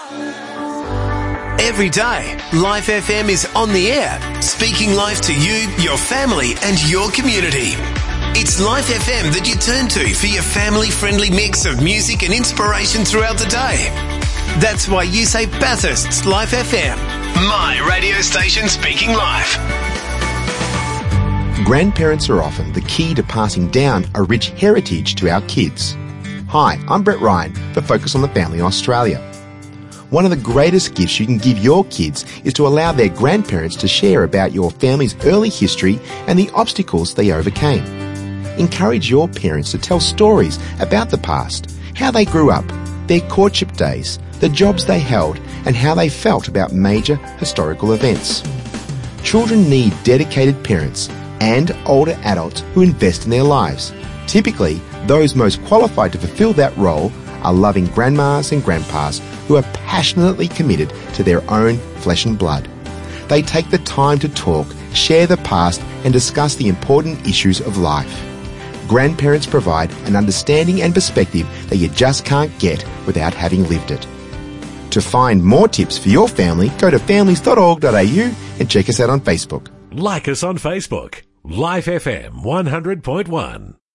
Every day, Life FM is on the air, speaking life to you, your family and your community. It's Life FM that you turn to for your family-friendly mix of music and inspiration throughout the day. That's why you say Bathurst's Life FM, my radio station speaking life. Grandparents are often the key to passing down a rich heritage to our kids. Hi, I'm Brett Ryan for Focus on the Family in Australia. One of the greatest gifts you can give your kids is to allow their grandparents to share about your family's early history and the obstacles they overcame. Encourage your parents to tell stories about the past, how they grew up, their courtship days, the jobs they held, and how they felt about major historical events. Children need dedicated parents and older adults who invest in their lives. Typically, those most qualified to fulfill that role are loving grandmas and grandpas who are passionately committed to their own flesh and blood. They take the time to talk, share the past, and discuss the important issues of life. Grandparents provide an understanding and perspective that you just can't get without having lived it. To find more tips for your family, go to families.org.au and check us out on Facebook. Like us on Facebook. Life FM 100.1.